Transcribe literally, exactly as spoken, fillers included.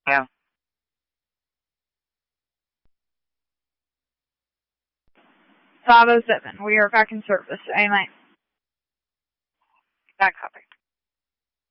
Yeah. five oh seven. We are back in service. Amen. Back copy.